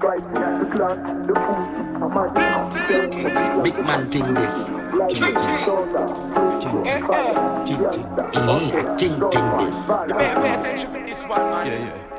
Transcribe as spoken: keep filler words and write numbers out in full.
Big man thing this. King thing. King thing. King thing. King thing this. Pay attention for this one, man. Yeah, yeah.